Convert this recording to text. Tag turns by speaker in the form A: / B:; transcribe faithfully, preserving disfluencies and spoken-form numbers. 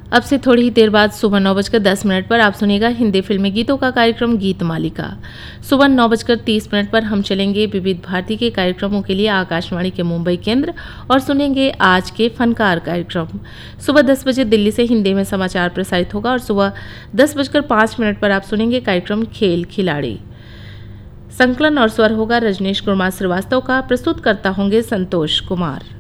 A: अब से थोड़ी ही देर बाद सुबह नौ बजकर दस मिनट पर आप सुनिएगा हिंदी फिल्मी गीतों का कार्यक्रम गीत मालिका। सुबह नौ बजकर तीस मिनट पर हम चलेंगे विविध भारती के कार्यक्रमों के लिए आकाशवाणी के मुंबई केंद्र और सुनेंगे आज के फनकार कार्यक्रम। सुबह दस बजे दिल्ली से हिंदी में समाचार प्रसारित होगा और सुबह दस बजकर पाँच मिनट पर आप सुनेंगे कार्यक्रम खेल खिलाड़ी। संकलन और स्वर होगा रजनीश कुमार श्रीवास्तव का, प्रस्तुत करता होंगे संतोष कुमार।